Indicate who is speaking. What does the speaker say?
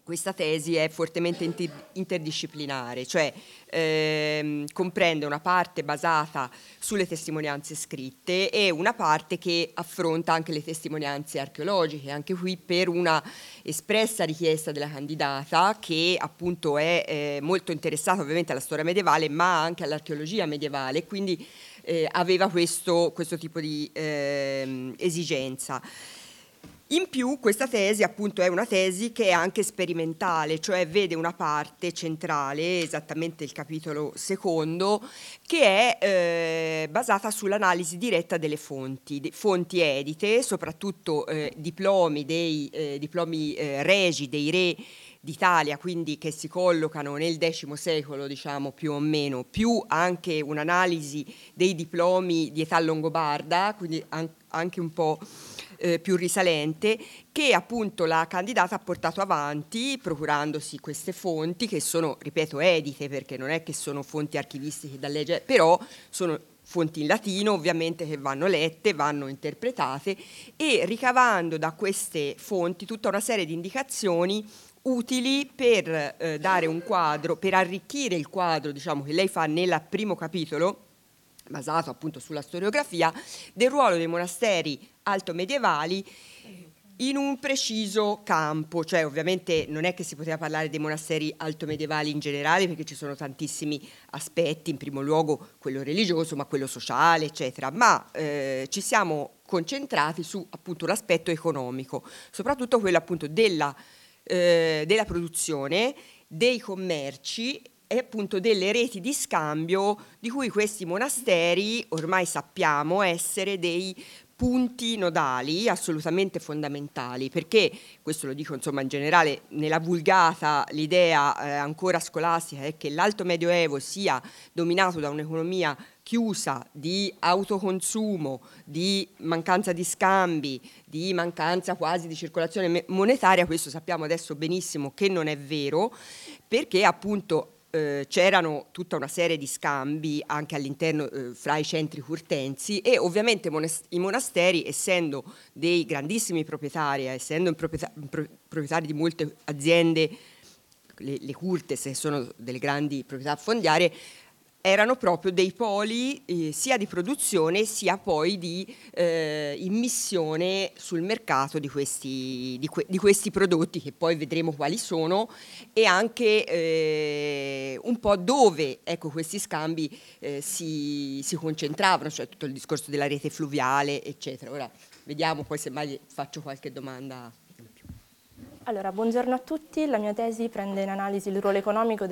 Speaker 1: Questa tesi è fortemente interdisciplinare, cioè comprende una parte basata sulle testimonianze scritte e una parte che affronta anche le testimonianze archeologiche, anche qui per una espressa richiesta della candidata, che appunto è molto interessata ovviamente alla storia medievale ma anche all'archeologia medievale, quindi aveva questo tipo di esigenza. In più questa tesi appunto è una tesi che è anche sperimentale, cioè vede una parte centrale, esattamente il capitolo secondo, che è basata sull'analisi diretta delle fonti edite, soprattutto diplomi regi dei re d'Italia, quindi che si collocano nel X secolo, diciamo più o meno, più anche un'analisi dei diplomi di età longobarda, quindi anche un po' più risalente, che appunto la candidata ha portato avanti procurandosi queste fonti che sono, ripeto, edite, perché non è che sono fonti archivistiche da leggere, però sono fonti in latino ovviamente che vanno lette, vanno interpretate, e ricavando da queste fonti tutta una serie di indicazioni utili per dare un quadro, per arricchire il quadro, diciamo, che lei fa nel primo capitolo, basato appunto sulla storiografia, del ruolo dei monasteri altomedievali in un preciso campo, cioè ovviamente non è che si poteva parlare dei monasteri altomedievali in generale, perché ci sono tantissimi aspetti, in primo luogo quello religioso, ma quello sociale, eccetera, ma ci siamo concentrati su appunto l'aspetto economico, soprattutto quello appunto della produzione, dei commerci e appunto delle reti di scambio di cui questi monasteri ormai sappiamo essere dei punti nodali assolutamente fondamentali, perché questo lo dico insomma in generale, nella vulgata l'idea ancora scolastica è che l'alto medioevo sia dominato da un'economia chiusa di autoconsumo, di mancanza di scambi, di mancanza quasi di circolazione monetaria. Questo sappiamo adesso benissimo che non è vero, perché appunto c'erano tutta una serie di scambi anche all'interno fra i centri curtensi, e ovviamente i monasteri, essendo dei grandissimi proprietari, essendo proprietari di molte aziende, le curtes sono delle grandi proprietà fondiarie, erano proprio dei poli sia di produzione sia poi di immissione sul mercato di questi prodotti, che poi vedremo quali sono, e anche un po' dove ecco, questi scambi si concentravano, cioè tutto il discorso della rete fluviale, eccetera. Ora vediamo poi semmai faccio qualche domanda in più.
Speaker 2: Allora, buongiorno a tutti. La mia tesi prende in analisi il ruolo economico